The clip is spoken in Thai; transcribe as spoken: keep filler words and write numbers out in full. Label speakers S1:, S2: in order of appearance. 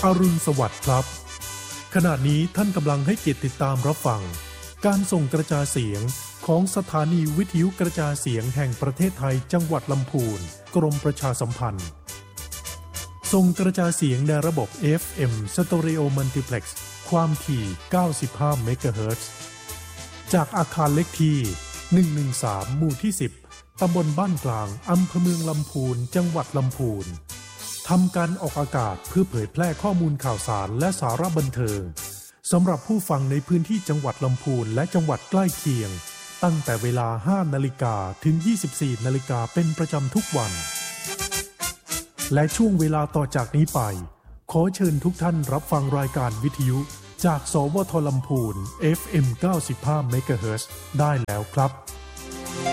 S1: อรุณสวัสดิ์ครับขณะนี้ท่านกำลังให้เกียรติติดตามรับฟังการส่งกระจายเสียงของสถานีวิทยุกระจายเสียงแห่งประเทศไทยจังหวัดลำพูนกรมประชาสัมพันธ์ส่งกระจายเสียงในระบบ เอฟ เอ็ม Stereo Multiplex ความถี่เก้าสิบห้าเมกะเฮิรตซ์จากอาคารเล็กที่หนึ่งหนึ่งสามหมู่ที่สิบตำบลบ้านกลางอำเภอเมืองลำพูนจังหวัดลำพูนทำการออกอากาศเพื่อเผยแพร่ข้อมูลข่าวสารและสาระบันเทิงสำหรับผู้ฟังในพื้นที่จังหวัดลำพูนและจังหวัดใกล้เคียงตั้งแต่เวลา ห้านาฬิกาถึง ยี่สิบสี่นาฬิกาเป็นประจำทุกวันและช่วงเวลาต่อจากนี้ไปขอเชิญทุกท่านรับฟังรายการวิทยุจากสวทลำพูน เอฟ เอ็ม เก้าสิบห้าเมกะเฮิรตซ์ได้แล้วครับ